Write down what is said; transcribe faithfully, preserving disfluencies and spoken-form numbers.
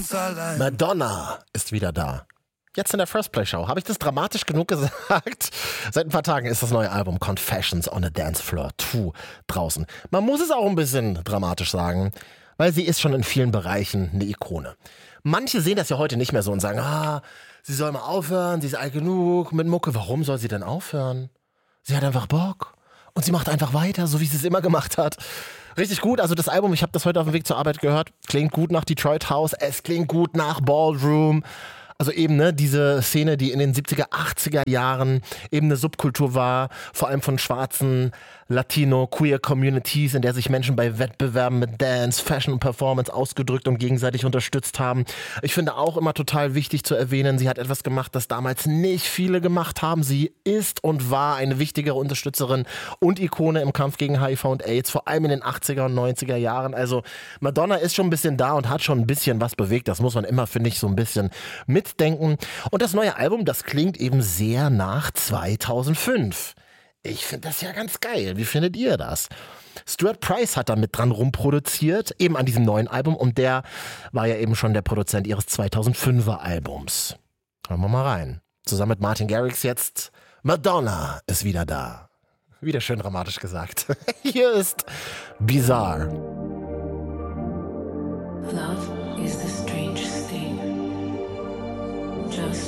Madonna ist wieder da. Jetzt in der First Play Show. Habe ich das dramatisch genug gesagt? Seit ein paar Tagen ist das neue Album Confessions on a Dance Floor zwei draußen. Man muss es auch ein bisschen dramatisch sagen, weil sie ist schon in vielen Bereichen eine Ikone. Manche sehen das ja heute nicht mehr so und sagen, ah, sie soll mal aufhören, sie ist alt genug mit Mucke. Warum soll sie denn aufhören? Sie hat einfach Bock und sie macht einfach weiter, so wie sie es immer gemacht hat. Richtig gut, also das Album, ich habe das heute auf dem Weg zur Arbeit gehört, klingt gut nach Detroit House, es klingt gut nach Ballroom. Also eben ne, diese Szene, die in den siebziger, achtziger Jahren eben eine Subkultur war, vor allem von schwarzen, Latino, queer Communities, in der sich Menschen bei Wettbewerben mit Dance, Fashion und Performance ausgedrückt und gegenseitig unterstützt haben. Ich finde auch immer total wichtig zu erwähnen, sie hat etwas gemacht, das damals nicht viele gemacht haben. Sie ist und war eine wichtige Unterstützerin und Ikone im Kampf gegen H I V und AIDS, vor allem in den achtziger und neunziger Jahren. Also Madonna ist schon ein bisschen da und hat schon ein bisschen was bewegt. Das muss man immer, finde ich, so ein bisschen mitdenken. Und das neue Album, das klingt eben sehr nach zweitausendfünf. Ich finde das ja ganz geil. Wie findet ihr das? Stuart Price hat da mit dran rumproduziert, eben an diesem neuen Album. Und der war ja eben schon der Produzent ihres zweitausendfünfer Albums. Hören wir mal rein. Zusammen mit Martin Garrix jetzt Madonna ist wieder da. Wieder schön dramatisch gesagt. Hier ist Bizarre.